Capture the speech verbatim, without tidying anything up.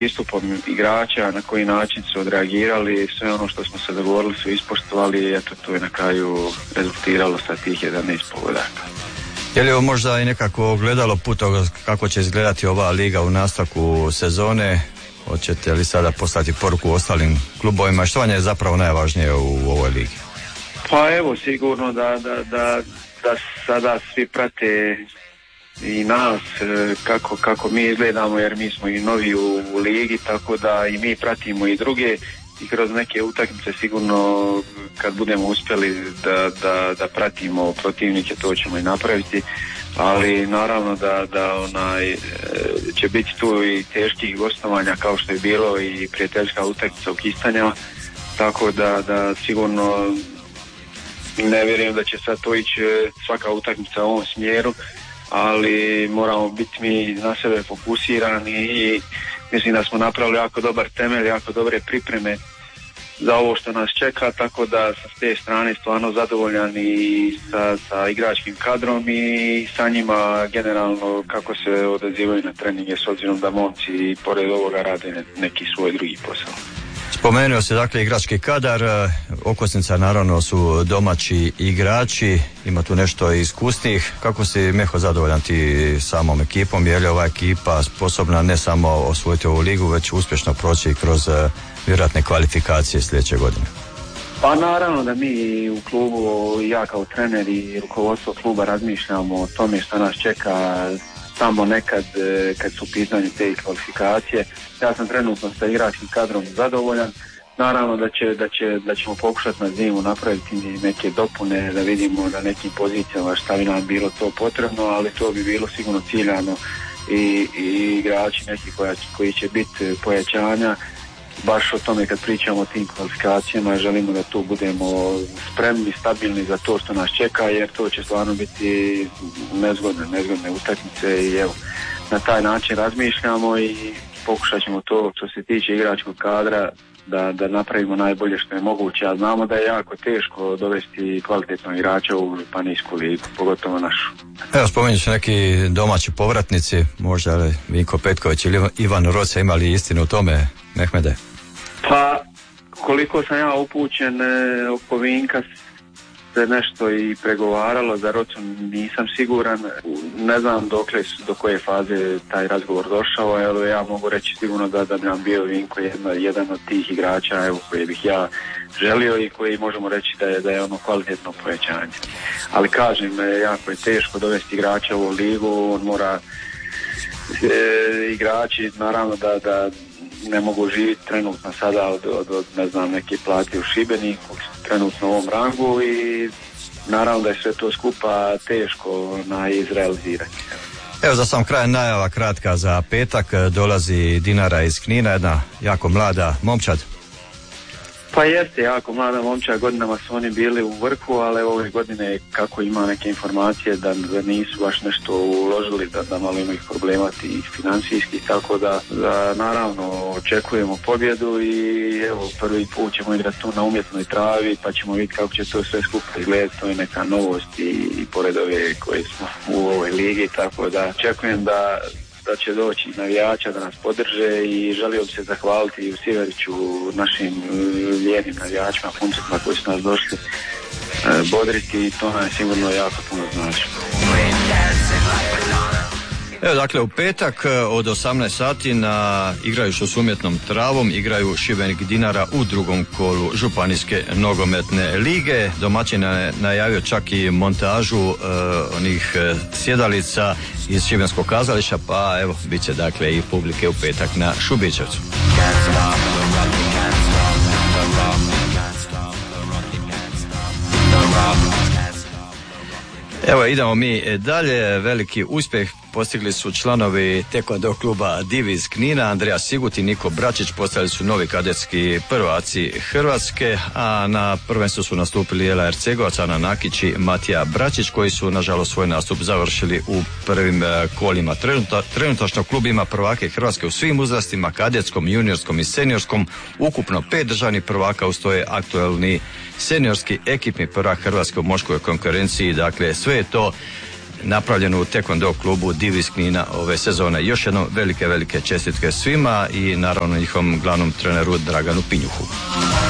istupom igrača, na koji način su odreagirali, sve ono što smo se dogovorili su ispoštovali i eto to je na kraju rezultiralo sa tih jedanaest pogodaka. Je li ovo možda i nekako gledalo put toga kako će izgledati ova liga u nastavku sezone? Hoćete li sada poslati poruku ostalim klubovima? Što vam je zapravo najvažnije u ovoj ligi? Pa evo, sigurno da, da, da, da sada svi prate i nas kako, kako mi izgledamo, jer mi smo i novi u, u ligi, tako da i mi pratimo i druge i kroz neke utakmice sigurno kad budemo uspjeli da, da, da pratimo protivnike, to ćemo i napraviti, ali naravno da, da onaj, će biti tu i teških gostovanja kao što je bilo i prijateljska utakmica u Kistanjama, tako da, da sigurno ne vjerujem da će sad to ići svaka utakmica u ovom smjeru, ali moramo biti mi na sebe fokusirani i mislim da smo napravili jako dobar temelj, jako dobre pripreme za ovo što nas čeka, tako da sa te strane stvarno zadovoljan i sa, sa igračkim kadrom i sa njima generalno kako se odazivaju na treninge, s obzirom da momci pored ovoga rade neki svoj drugi posao. Spomenuo se dakle igrački kadar, okosnica naravno su domaći igrači, ima tu nešto iskusnijih. Kako si Meho zadovoljan ti samom ekipom, je li ova ekipa sposobna ne samo osvojiti ovu ligu, već uspješno proći kroz vjerojatne kvalifikacije sljedeće godine? Pa naravno da mi u klubu, ja kao trener i rukovodstvo kluba razmišljamo o tome što nas čeka samo nekad kad su u pitanju te kvalifikacije. Ja sam trenutno sa igračkim kadrom zadovoljan. Naravno da, će, da, će, da ćemo pokušati na zimu napraviti neke dopune, da vidimo na nekim pozicijama šta bi nam bilo to potrebno, ali to bi bilo sigurno ciljano i, i igrači neki koja, koji će biti pojačanja. Baš o tome kad pričamo o tim kvalifikacijama, želimo da tu budemo spremni, stabilni za to što nas čeka, jer to će stvarno biti nezgodne, nezgodne utakmice i evo, na taj način razmišljamo i pokušat ćemo to što se tiče igračkog kadra da, da napravimo najbolje što je moguće, a znamo da je jako teško dovesti kvalitetnog igrača u županijsku ligu, pogotovo našu. Evo, spomenut ću neki domaći povratnici, možda Vinko Petković ili Ivan Roca, imali istinu u tome, Mehmede? Pa, koliko sam ja upućen, oko Vinka se nešto i pregovaralo, za Rocu nisam siguran, ne znam dokle, do koje faze taj razgovor došao, ali ja mogu reći sigurno da, da bi nam bio Vinko jedna, jedan od tih igrača, evo, koje bih ja želio i koji možemo reći da je, da je ono kvalitetno povećanje. Ali kažem, jako je teško dovesti igrača u ligu, on mora e, igrači, naravno da, da ne mogu živjeti trenutno sada od, od, od ne znam, neke plati u Šibeniku, trenutno u ovom rangu i naravno da je sve to skupa teško na izrealiziranje. Evo za sam kraj najava kratka za petak, dolazi Dinara iz Knina, jedna jako mlada momčad. Pa jeste, jako mlada momčad, godinama su oni bili u vrhu, ali ove godine kako ima neke informacije da, da nisu baš nešto uložili, da, da malo imaju problema i financijski, tako da, da naravno očekujemo pobjedu i evo prvi put ćemo igrati tu na umjetnoj travi pa ćemo vidjeti kako će to sve skupa izgledati, to je neka novost i, i pored ove koje smo u ovoj ligi, tako da očekujem da da će doći navijača da nas podrže i želio bi se zahvaliti i u Siveriću našim lijenim navijačima, puncima koji su nas došli bodriti i to nam je sigurno jako puno znači. Evo dakle u petak od osamnaest sati na igrajući s umjetnom travom igraju Šibenik Dinara u drugom kolu županijske nogometne lige. Domaćin je najavio čak i montažu uh, onih uh, sjedalica iz šibenskog kazališta, pa evo bit će dakle i publike u petak na Šubićevcu. Evo idemo mi dalje, veliki uspjeh postigli su članovi Taekwondo kluba Divi iz Knina, Andreja Sigut i Niko Bračić postali su novi kadetski prvaci Hrvatske, a na prvenstvu su nastupili Jela Ercegovac, Ana Nakić i Matija Bračić koji su nažalost svoj nastup završili u prvim kolima. Trenuta, trenutačno klub ima prvake Hrvatske u svim uzrastima, kadetskom, juniorskom i seniorskom, ukupno pet državnih prvaka, ustoje aktualni seniorski ekipni prvak Hrvatske u muškoj konkurenciji, dakle sve je to napravljenu u Taekwondo klubu Div iz Knina ove sezone. Još jednom velike, velike čestitke svima i naravno njihovom glavnom treneru Draganu Pinjuhu.